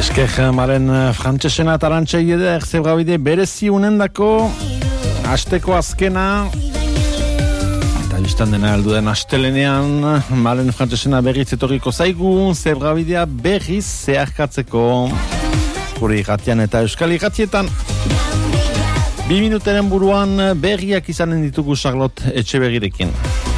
Esker maren frantsesena tarantxa eder zebrabide berezi unendako asteko azkena eta biztan dena heldu den astelenean maren frantsesena berriz etorriko zaigu zebrabidea berriz zeharkatzeko gure irratian eta euskal irratietan 2 minuteren buruan berriak izanen ditugu Charlotte Etxeberrirekin.